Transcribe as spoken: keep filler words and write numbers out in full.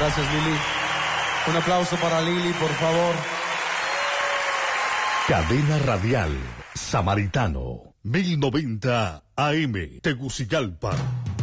Gracias, Lili. Un aplauso para Lili, por favor. Cadena Radial Samaritano, mil noventa A M, Tegucigalpa.